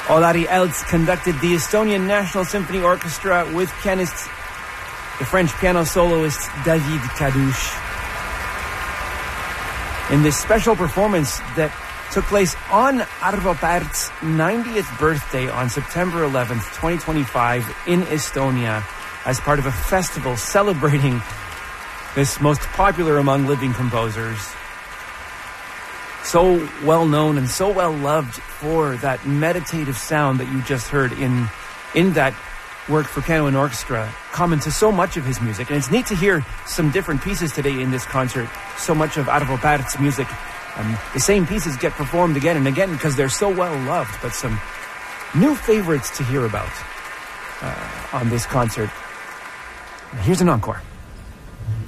Olari Eltz conducted the Estonian National Symphony Orchestra with pianist, the French piano soloist David Kadouche. In this special performance that took place on Arvo Pärt's 90th birthday on September 11th, 2025 in Estonia as part of a festival celebrating this most popular among living composers. So well known and so well loved for that meditative sound that you just heard in that work for piano and orchestra, common to so much of his music. And it's neat to hear some different pieces today in this concert. So much of Arvo Pärt's music, the same pieces get performed again and again because they're so well loved, but some new favorites to hear about on this concert. Here's an encore.